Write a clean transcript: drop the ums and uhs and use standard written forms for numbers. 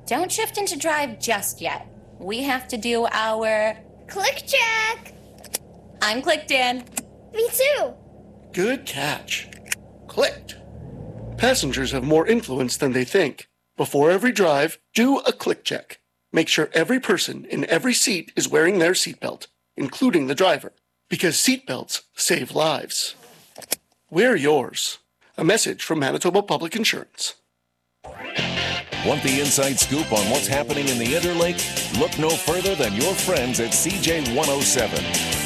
Don't shift into drive just yet. We have to do our click check. I'm clicked in. Me too. Good catch. Clicked. Passengers have more influence than they think. Before every drive, do a click check. Make sure every person in every seat is wearing their seatbelt, including the driver, because seatbelts save lives. Wear yours. A message from Manitoba Public Insurance. Want the inside scoop on what's happening in the Interlake? Look no further than your friends at CJ107.